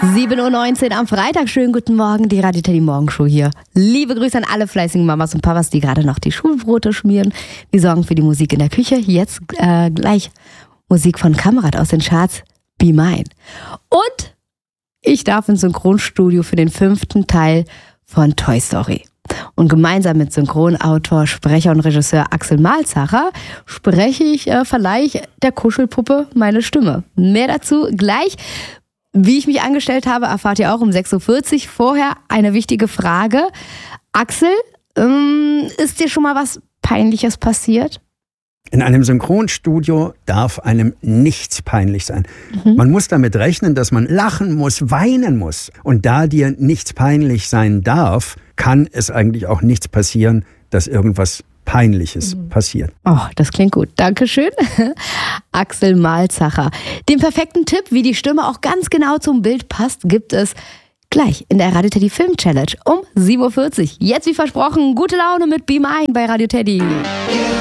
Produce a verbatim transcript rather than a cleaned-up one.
sieben Uhr neunzehn am Freitag. Schönen guten Morgen, die Radio Teddy Morgenshow hier. Liebe Grüße an alle fleißigen Mamas und Papas, die gerade noch die Schulbrote schmieren. Wir sorgen für die Musik in der Küche. Jetzt äh, gleich Musik von Kamerad aus den Charts, Be Mine. Und ich darf ins Synchronstudio für den fünften Teil von Toy Story. Und gemeinsam mit Synchronautor, Sprecher und Regisseur Axel Malzacher spreche ich, äh, verleihe ich der Kuschelpuppe meine Stimme. Mehr dazu gleich. Wie ich mich angestellt habe, erfahrt ihr auch um sechs Uhr vierzig. Vorher eine wichtige Frage. Axel, ähm, ist dir schon mal was Peinliches passiert? In einem Synchronstudio darf einem nichts peinlich sein. Mhm. Man muss damit rechnen, dass man lachen muss, weinen muss. Und da dir nichts peinlich sein darf, kann es eigentlich auch nichts passieren, dass irgendwas Peinliches mhm. passiert. Oh, das klingt gut. Dankeschön. Axel Malzacher. Den perfekten Tipp, wie die Stimme auch ganz genau zum Bild passt, gibt es gleich in der Radio Teddy Film Challenge um sieben Uhr vierzig. Jetzt wie versprochen, gute Laune mit Be Mine bei Radio Teddy.